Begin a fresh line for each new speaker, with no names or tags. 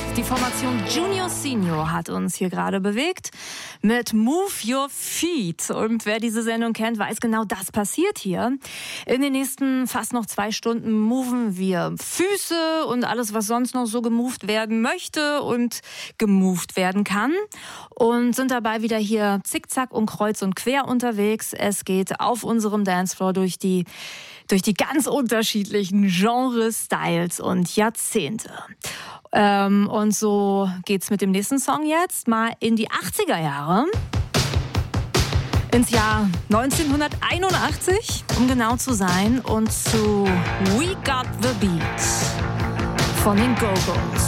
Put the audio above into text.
Die Formation Junior Senior hat uns hier gerade bewegt mit Move Your Feet. Und wer diese Sendung kennt, weiß genau, das passiert hier. In den nächsten fast noch 2 Stunden moven wir Füße und alles, was sonst noch so gemoved werden möchte und gemoved werden kann. Und sind dabei wieder hier zickzack und kreuz und quer unterwegs. Es geht auf unserem Dancefloor durch die ganz unterschiedlichen Genres, Styles und Jahrzehnte. Und so geht's mit dem nächsten Song jetzt mal in die 80er Jahre. Ins Jahr 1981, um genau zu sein, und zu We Got the Beat von den Go-Go's.